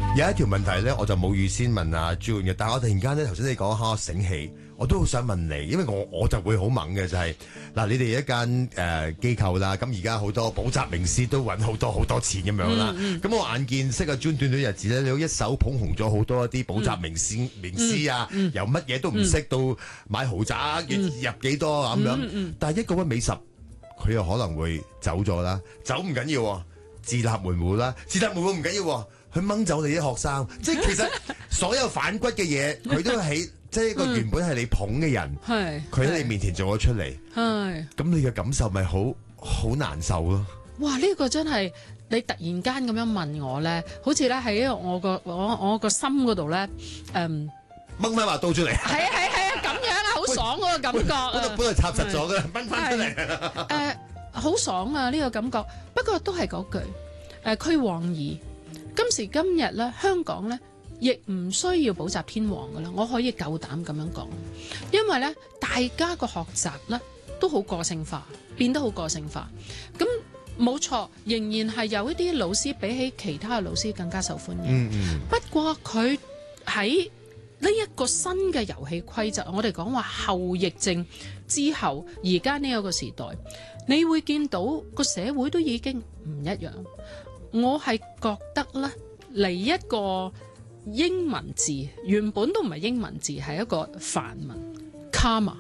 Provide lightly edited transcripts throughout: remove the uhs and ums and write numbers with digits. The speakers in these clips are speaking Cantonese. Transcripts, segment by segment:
有一條問題咧，我就冇預先問阿 June 嘅，但係我突然間咧，頭先你講下我醒起，我都好想問你，因為我就會好猛嘅就係、嗱，你哋一間機構啦，咁而家好多補習名師都揾好多錢咁樣啦，咁我眼見識阿 June 短短日子咧，你都一手捧紅咗好多一啲補習名師啊，由乜嘢都唔識到買豪宅入幾多咁樣，但係一個屈尾十，佢又可能會走咗啦，走唔緊要喎，自立門戶啦，自立門戶唔緊要喎。佢掹走你啲學生，即係其實所有反骨嘅嘢，佢都喺即係一個原本係你捧嘅人，佢喺你面前做咗出嚟，咁你嘅感受咪好難受咯？ 哇！呢個真係你突然間咁樣問我咧，好似咧喺我個心嗰度咧， 掹翻把刀出嚟， 係啊，咁樣啊，好爽嗰個感覺啊！ 本來插實咗嘅，掹翻出嚟， 好爽啊！呢個感覺，不過都係嗰句俱往矣。今時今日咧，香港咧亦唔需要補習天王噶啦，我可以夠膽咁樣講，因為咧大家個學習咧都好個性化，變得好個性化。咁冇錯，仍然係有一啲老師比起其他嘅老師更加受歡迎。不過佢喺呢一個新嘅遊戲規則，我哋講話後疫症之後，而家呢一個時代，你會見到個社會都已經唔一樣。我係覺得咧，嚟一個英文字，原本都唔係英文字，係一個梵文 karma，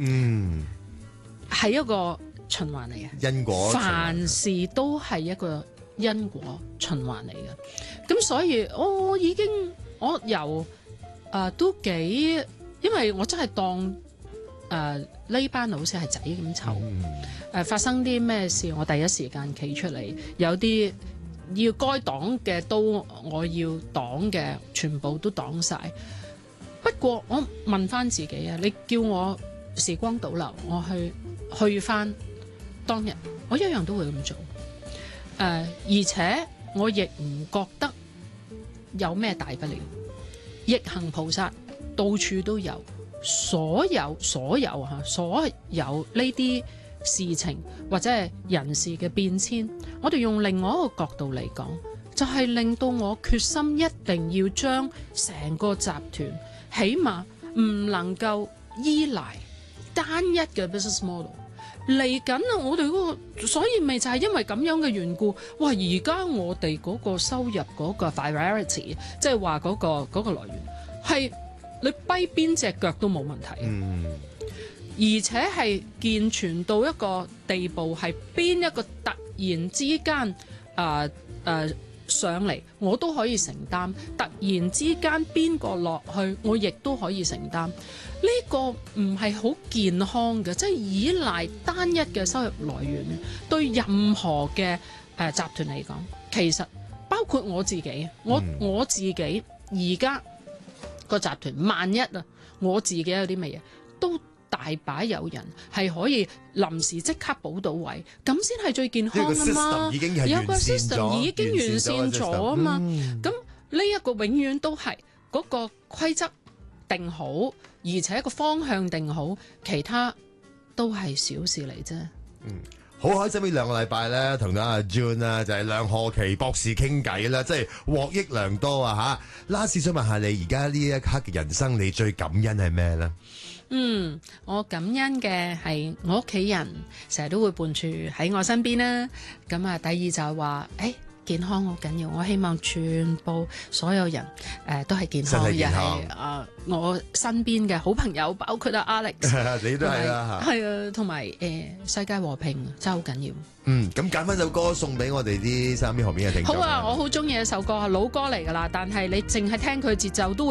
係一個循環嚟嘅因果， 凡事都係一個因果循環嚟嘅。咁所以我由都幾，因為我真係當呢班老師係仔咁湊，發生啲咩事，我第一時間企出嚟，有啲要該擋嘅都我要擋嘅，全部都擋晒。不過我問翻自己啊，你叫我時光倒流，我去翻當日，我一樣都會咁做。而且我亦唔覺得有咩大不了。逆行菩薩到處都有，所有呢啲事情或者係人事嘅變遷，我哋用另外一個角度嚟講，就係令到我決心一定要將成個集團起碼唔能夠依賴單一嘅 business model 嚟緊啊！我哋嗰個，所以咪就係因為咁樣嘅緣故，哇！而家我哋嗰個收入嗰個 variety， 即係話嗰個來源係你跛邊隻腳都冇問題。而且係健全到一個地步，係邊一個突然之間上嚟，我都可以承擔；突然之間邊個落去，我亦都可以承擔。呢個唔係好健康嘅，即係依賴單一嘅收入來源，對任何嘅集團嚟講，其實包括我自己，我自己而家個集團，萬一啊，我自己有啲乜嘢都大把有人係可以臨時即刻補到位，咁先係最健康啊嘛！有個 system 已經完善咗啊嘛，咁呢一個永遠都係嗰個規則定好，而且個方向定好，其他都係小事嚟啫。 好開心呢2個禮拜咧，同到阿 June 啦，就係梁賀琪博士傾偈啦，即係獲益良多啊嚇！Last 想問下你，而家呢一刻嘅人生，你最感恩係咩咧？ 我感恩嘅係我屋企人成日都會伴住喺我身邊啦。咁啊，第二就係話，健康好緊要。我希望全部所有人都係健康，又係我身邊嘅好朋友，包括阿 Alex， 你都係啦嚇。 係啊，同埋世界和平真係好緊要。 咁揀翻首歌送俾我哋啲身邊旁邊嘅聽眾。 好啊，我好中意一首歌，老歌嚟㗎啦，但係你淨係聽佢節奏都會